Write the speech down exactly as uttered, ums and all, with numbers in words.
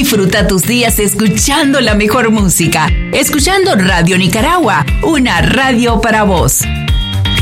Disfruta tus días escuchando la mejor música, escuchando Radio Nicaragua, una radio para vos.